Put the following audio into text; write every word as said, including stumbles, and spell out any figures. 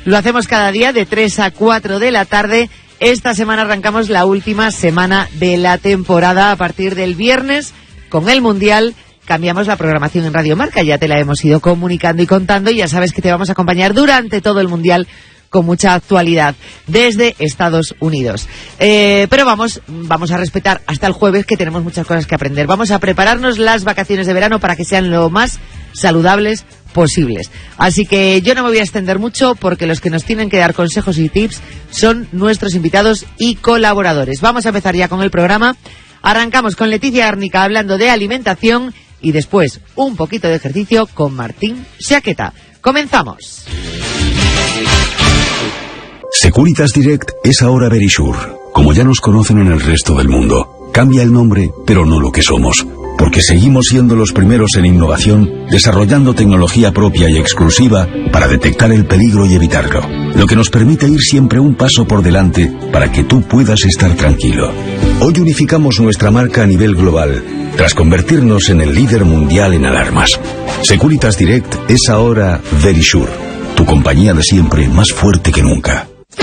Lo hacemos cada día de tres a cuatro de la tarde. Esta semana arrancamos la última semana de la temporada. A partir del viernes, con el Mundial, cambiamos la programación en Radio Marca. Ya te la hemos ido comunicando y contando, y ya sabes que te vamos a acompañar durante todo el Mundial con mucha actualidad desde Estados Unidos. Eh, pero vamos, vamos a respetar hasta el jueves, que tenemos muchas cosas que aprender. Vamos a prepararnos las vacaciones de verano para que sean lo más saludables posibles. Así que yo no me voy a extender mucho, porque los que nos tienen que dar consejos y tips son nuestros invitados y colaboradores. Vamos a empezar ya con el programa. Arrancamos con Leticia Árnica hablando de alimentación, y después un poquito de ejercicio con Martín Saqueta. ¡Comenzamos! Securitas Direct es ahora Verisure, como ya nos conocen en el resto del mundo. Cambia el nombre, pero no lo que somos, porque seguimos siendo los primeros en innovación, desarrollando tecnología propia y exclusiva para detectar el peligro y evitarlo, lo que nos permite ir siempre un paso por delante para que tú puedas estar tranquilo. Hoy unificamos nuestra marca a nivel global, tras convertirnos en el líder mundial en alarmas. Securitas Direct es ahora Verisure, tu compañía de siempre, más fuerte que nunca.